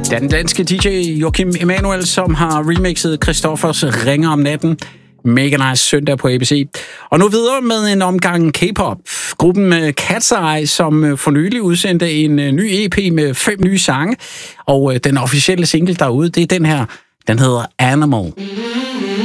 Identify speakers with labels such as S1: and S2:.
S1: Den danske DJ Joachim Emanuel, som har remixet Christoffers Ringer om natten. Mega nice søndag på ABC. Og nu videre med en omgang K-pop. Gruppen Cat's Eye, som for nylig udsendte en ny EP med 5 nye sange. Og den officielle single derude, det er den her. Den hedder Animal.